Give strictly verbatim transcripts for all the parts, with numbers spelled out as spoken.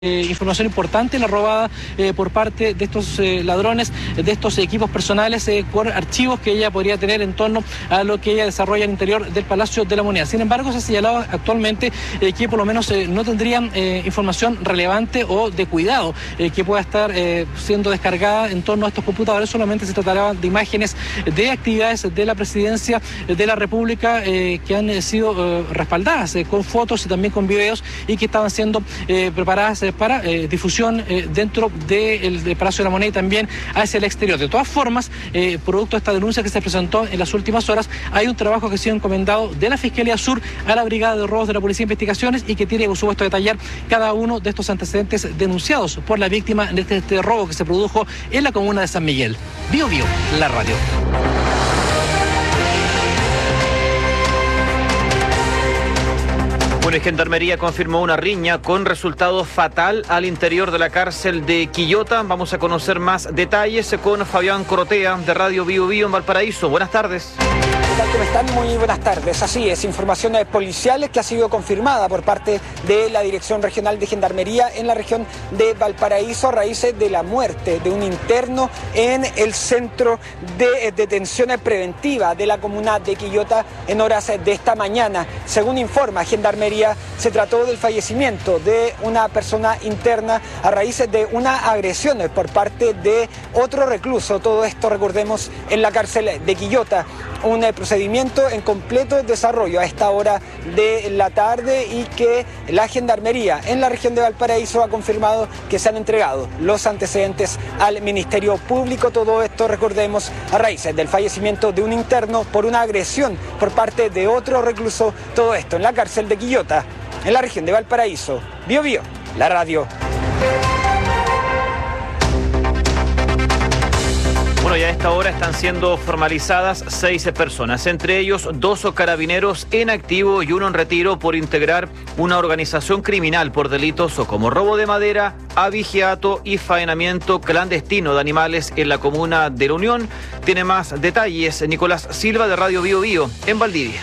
Eh, información importante, la robada eh, por parte de estos eh, ladrones, de estos equipos personales, eh, por archivos que ella podría tener en torno a lo que ella desarrolla al interior del Palacio de la Moneda. Sin embargo, se ha señalado actualmente eh, que por lo menos eh, no tendrían eh, información relevante o de cuidado eh, que pueda estar eh, siendo descargada en torno a estos computadores. Solamente se tratará de imágenes de actividades de la Presidencia de la República eh, que han eh, sido eh, respaldadas eh, con fotos y también con videos y que estaban siendo eh, preparadas eh, para eh, difusión eh, dentro del de Palacio de la Moneda y también hacia el exterior. De todas formas, eh, producto de esta denuncia que se presentó en las últimas horas, hay un trabajo que ha sido encomendado de la Fiscalía Sur a la Brigada de Robos de la Policía de Investigaciones y que tiene, por supuesto, detallar cada uno de estos antecedentes denunciados por la víctima de este, este robo que se produjo en la comuna de San Miguel. Bio Bio, la radio. Bueno, y Gendarmería confirmó una riña con resultado fatal al interior de la cárcel de Quillota. Vamos a conocer más detalles con Fabián Corotea de Radio Bio Bio en Valparaíso. Buenas tardes. ¿Qué tal? ¿Cómo están? Muy buenas tardes. Así es, información policiales que ha sido confirmada por parte de la Dirección Regional de Gendarmería en la región de Valparaíso a raíz de la muerte de un interno en el centro de detención preventiva de la comuna de Quillota en horas de esta mañana. Según informa Gendarmería, se trató del fallecimiento de una persona interna a raíz de una agresión por parte de otro recluso. Todo esto, recordemos, en la cárcel de Quillota. Un procedimiento en completo desarrollo a esta hora de la tarde y que la Gendarmería en la región de Valparaíso ha confirmado que se han entregado los antecedentes al Ministerio Público. Todo esto, recordemos, a raíz del fallecimiento de un interno por una agresión por parte de otro recluso. Todo esto en la cárcel de Quillota, en la región de Valparaíso. Bio Bio, la radio. Bueno, ya a esta hora están siendo formalizadas seis personas, entre ellos dos carabineros en activo y uno en retiro por integrar una organización criminal por delitos como robo de madera, abigeato y faenamiento clandestino de animales en la comuna de La Unión. Tiene más detalles Nicolás Silva de Radio Bio Bio en Valdivia.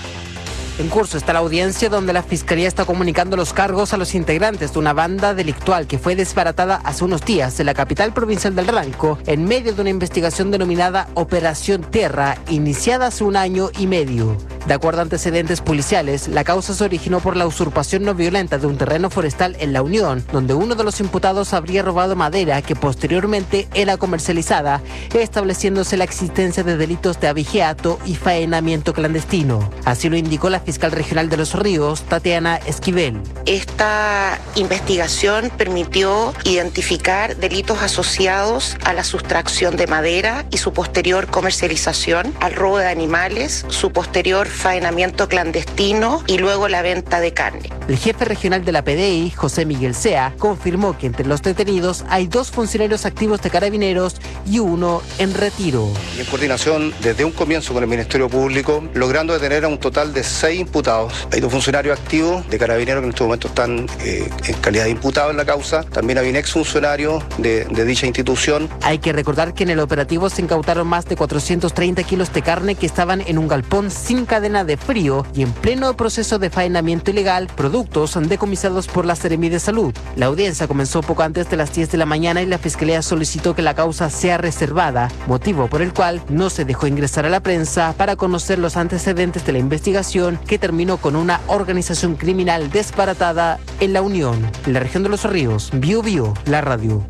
En curso está la audiencia donde la Fiscalía está comunicando los cargos a los integrantes de una banda delictual que fue desbaratada hace unos días en la capital provincial del Ranco en medio de una investigación denominada Operación Tierra, iniciada hace un año y medio. De acuerdo a antecedentes policiales, la causa se originó por la usurpación no violenta de un terreno forestal en La Unión, donde uno de los imputados habría robado madera que posteriormente era comercializada, estableciéndose la existencia de delitos de abigeato y faenamiento clandestino. Así lo indicó la fiscal regional de Los Ríos, Tatiana Esquivel. Esta investigación permitió identificar delitos asociados a la sustracción de madera y su posterior comercialización, al robo de animales, su posterior faenamiento clandestino y luego la venta de carne. El jefe regional de la P D I, José Miguel Sea, confirmó que entre los detenidos hay dos funcionarios activos de Carabineros y uno en retiro. Y en coordinación desde un comienzo con el Ministerio Público, logrando detener a un total de seis imputados. Hay dos funcionarios activos de Carabineros que en este momento están eh, en calidad de imputados en la causa. También hay un exfuncionario de, de dicha institución. Hay que recordar que en el operativo se incautaron más de cuatrocientos treinta kilos de carne que estaban en un galpón sin cadena de frío y en pleno proceso de faenamiento ilegal, productos decomisados por la Seremi de Salud. La audiencia comenzó poco antes de las diez de la mañana y la Fiscalía solicitó que la causa sea reservada, motivo por el cual no se dejó ingresar a la prensa para conocer los antecedentes de la investigación que terminó con una organización criminal desbaratada en La Unión, en la región de Los Ríos. Bio Bio, la radio.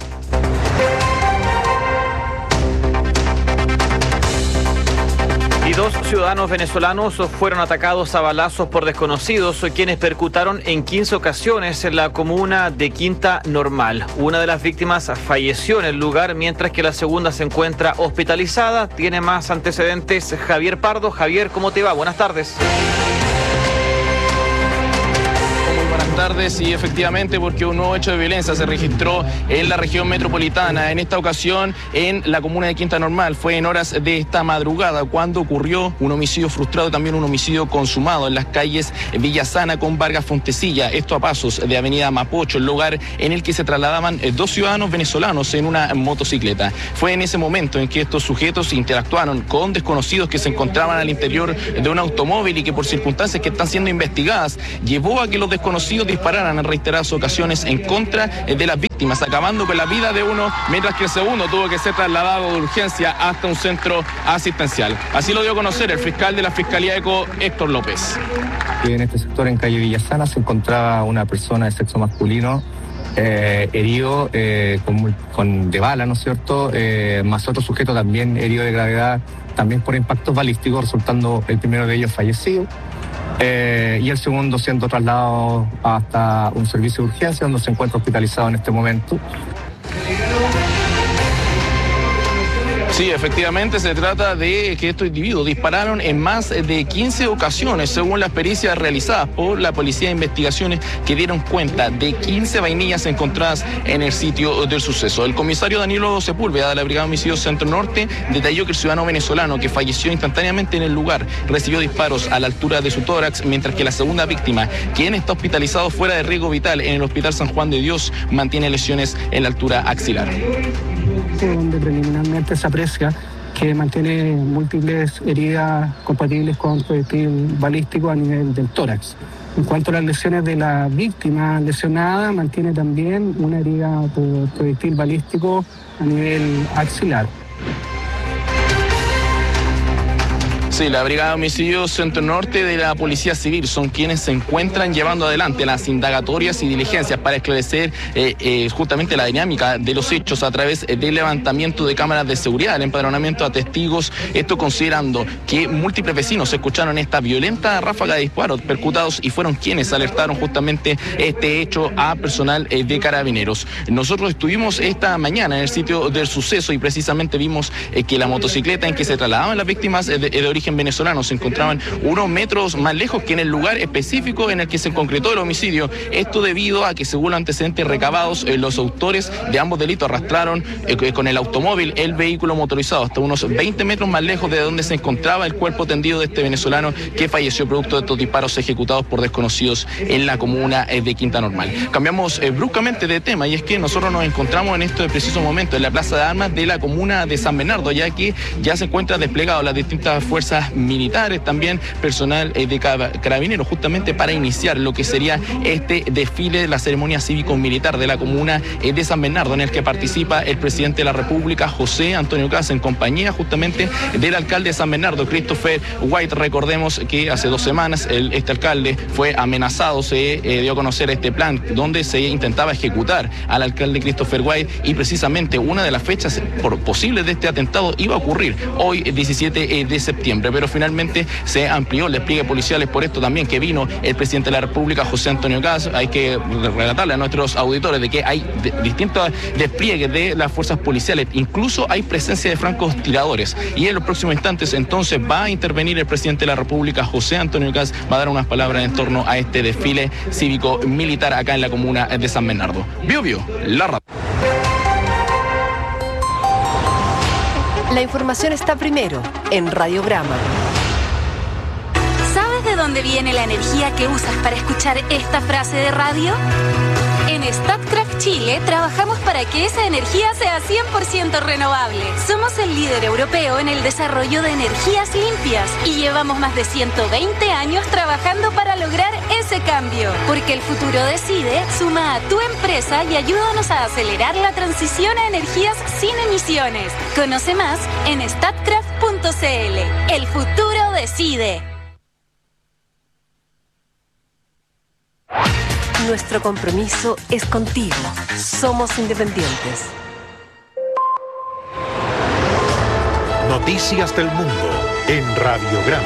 Y dos ciudadanos venezolanos fueron atacados a balazos por desconocidos, quienes percutaron en quince ocasiones en la comuna de Quinta Normal. Una de las víctimas falleció en el lugar, mientras que la segunda se encuentra hospitalizada. Tiene más antecedentes Javier Pardo. Javier, ¿cómo te va? Buenas tardes. Tardes y efectivamente, porque un nuevo hecho de violencia se registró en la región metropolitana, en esta ocasión en la comuna de Quinta Normal. Fue en horas de esta madrugada cuando ocurrió un homicidio frustrado, también un homicidio consumado en las calles Villasana con Vargas Fontecilla, esto a pasos de avenida Mapocho, el lugar en el que se trasladaban dos ciudadanos venezolanos en una motocicleta. Fue en ese momento en que estos sujetos interactuaron con desconocidos que se encontraban al interior de un automóvil y que por circunstancias que están siendo investigadas llevó a que los desconocidos dispararan en reiteradas ocasiones en contra de las víctimas, acabando con la vida de uno, mientras que el segundo tuvo que ser trasladado de urgencia hasta un centro asistencial. Así lo dio a conocer el fiscal de la Fiscalía ECO, Héctor López. En este sector, en calle Villasana, se encontraba una persona de sexo masculino eh, herido eh, con, con de bala, ¿no es cierto?, eh, más otro sujeto también herido de gravedad, también por impactos balísticos, resultando el primero de ellos fallecido. Eh, y el segundo siendo trasladado hasta un servicio de urgencia donde se encuentra hospitalizado en este momento. Sí, efectivamente se trata de que estos individuos dispararon en más de quince ocasiones, según las pericias realizadas por la Policía de Investigaciones, que dieron cuenta de quince vainillas encontradas en el sitio del suceso. El comisario Danilo Sepúlveda de la Brigada de Homicidios Centro Norte detalló que el ciudadano venezolano, que falleció instantáneamente en el lugar, recibió disparos a la altura de su tórax, mientras que la segunda víctima, quien está hospitalizado fuera de riesgo vital en el Hospital San Juan de Dios, mantiene lesiones en la altura axilar. Donde preliminarmente se aprecia que mantiene múltiples heridas compatibles con proyectil balístico a nivel del tórax. En cuanto a las lesiones de la víctima lesionada, mantiene también una herida por proyectil balístico a nivel axilar. Sí, la Brigada de Homicidios Centro Norte de la Policía Civil son quienes se encuentran llevando adelante las indagatorias y diligencias para esclarecer eh, eh, justamente la dinámica de los hechos a través del levantamiento de cámaras de seguridad, el empadronamiento a testigos, esto considerando que múltiples vecinos escucharon esta violenta ráfaga de disparos percutados y fueron quienes alertaron justamente este hecho a personal eh, de Carabineros. Nosotros estuvimos esta mañana en el sitio del suceso y precisamente vimos eh, que la motocicleta en que se trasladaban las víctimas eh, de, de origen venezolanos se encontraban unos metros más lejos que en el lugar específico en el que se concretó el homicidio. Esto debido a que, según los antecedentes recabados, eh, los autores de ambos delitos arrastraron eh, con el automóvil el vehículo motorizado hasta unos veinte metros más lejos de donde se encontraba el cuerpo tendido de este venezolano que falleció producto de estos disparos ejecutados por desconocidos en la comuna eh, de Quinta Normal. Cambiamos eh, bruscamente de tema, y es que nosotros nos encontramos en este preciso momento en la Plaza de Armas de la comuna de San Bernardo, ya que ya se encuentran desplegados las distintas fuerzas militares, también personal eh, de Carabineros, justamente para iniciar lo que sería este desfile de la ceremonia cívico-militar de la comuna eh, de San Bernardo, en el que participa el presidente de la República, José Antonio Caz, en compañía justamente del alcalde de San Bernardo, Christopher White. Recordemos que hace dos semanas el, este alcalde fue amenazado, se eh, dio a conocer este plan donde se intentaba ejecutar al alcalde Christopher White, y precisamente una de las fechas por posibles de este atentado iba a ocurrir hoy, diecisiete de septiembre, pero finalmente se amplió el despliegue policial. Es por esto también que vino el presidente de la República, José Antonio Caz. Hay que relatarle a nuestros auditores de que hay de, distintos despliegues de las fuerzas policiales, incluso hay presencia de francotiradores, y en los próximos instantes entonces va a intervenir el presidente de la República, José Antonio Caz, va a dar unas palabras en torno a este desfile cívico-militar acá en la comuna de San Bernardo. Bio Bio, la radio. La información está primero en Radiograma. ¿Sabes de dónde viene la energía que usas para escuchar esta frase de radio? En Statkraft Chile trabajamos para que esa energía sea cien por ciento renovable. Somos el líder europeo en el desarrollo de energías limpias y llevamos más de ciento veinte años trabajando para lograr ese cambio. Porque el futuro decide, suma a tu empresa y ayúdanos a acelerar la transición a energías sin emisiones. Conoce más en statkraft punto c l. El futuro decide. Nuestro compromiso es contigo. Somos independientes. Noticias del mundo en Radiograma.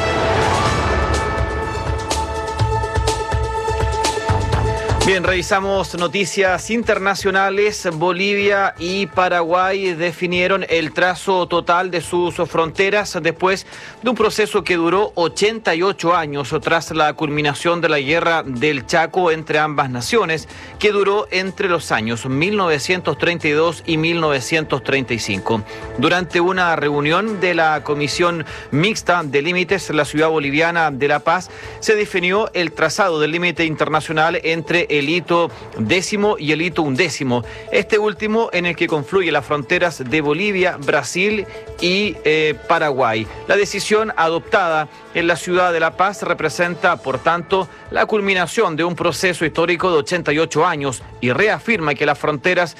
Bien, revisamos noticias internacionales. Bolivia y Paraguay definieron el trazo total de sus fronteras después de un proceso que duró ochenta y ocho años tras la culminación de la guerra del Chaco entre ambas naciones, que duró entre los años mil novecientos treinta y dos y mil novecientos treinta y cinco. Durante una reunión de la Comisión Mixta de Límites, la ciudad boliviana de La Paz, se definió el trazado del límite internacional entre el hito décimo y el hito undécimo. Este último en el que confluye las fronteras de Bolivia, Brasil y eh, Paraguay. La decisión adoptada en la ciudad de La Paz representa, por tanto, la culminación de un proceso histórico de ochenta y ocho años y reafirma que las fronteras